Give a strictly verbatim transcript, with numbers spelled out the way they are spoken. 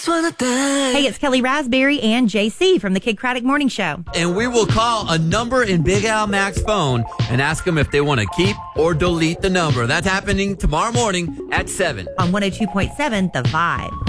just wanna die. Hey, it's Kelly Raspberry and J C from the Kid Craddock Morning Show. And we will call a number in Big Al Mac's phone and ask them if they want to keep or delete the number. That's happening tomorrow morning at seven. On one oh two point seven, The Vibe.